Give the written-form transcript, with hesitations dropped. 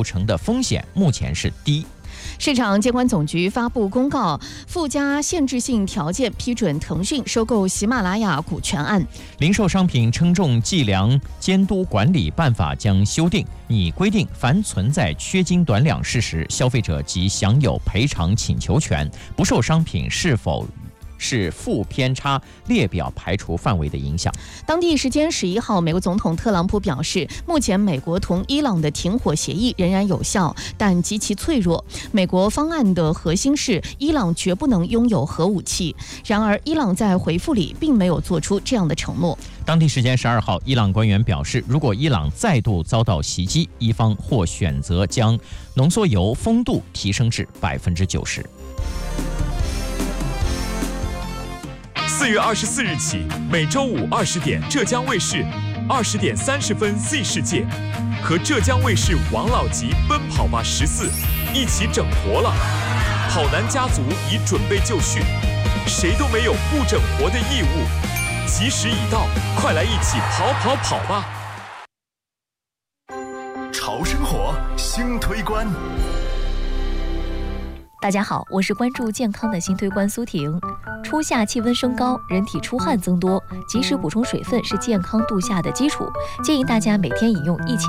构成的风险目前是低。 市场监管总局发布公告，附加限制性条件批准腾讯收购喜马拉雅股权案。 零售商品称重计量监督管理办法将修订，拟规定凡存在缺斤短两事实，消费者即享有赔偿请求权，不受商品是否是负偏差列表排除范围的影响。 当地时间11号，美国总统特朗普表示，目前美国同伊朗的停火协议仍然有效，但极其脆弱。美国方案的核心是伊朗绝不能拥有核武器。然而，伊朗在回复里并没有做出这样的承诺。 当地时间12号，伊朗官员表示，如果伊朗再度遭到袭击，伊方或选择将浓缩铀丰度提升至90%。 4月24日起，每周五20点，浙江卫视20点30分 Z 世界和浙江卫视王老吉奔跑吧14一起整活了。跑男家族已准备就绪，谁都没有不整活的义务。吉时已到，快来一起跑吧！ 潮生活新推关。 大家好，我是关注健康的新推官苏婷。初夏气温升高，人体出汗增多，及时补充水分是健康度夏的基础。建议大家每天饮用1000